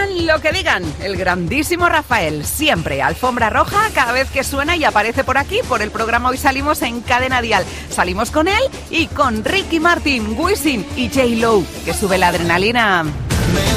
digan lo que digan, el grandísimo Rafael, siempre alfombra roja cada vez que suena y aparece por aquí, por el programa Hoy Salimos en Cadena Dial. Salimos con él y con Ricky Martin, Wisin y J-Lo, que sube la adrenalina.